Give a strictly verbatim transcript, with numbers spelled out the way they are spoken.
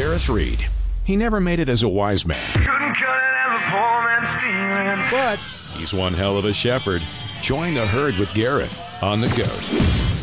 Gareth Reed. He never made it as a wise man. Couldn't cut it as a poor man stealing. But he's one hell of a shepherd. Join the herd with Gareth on the go.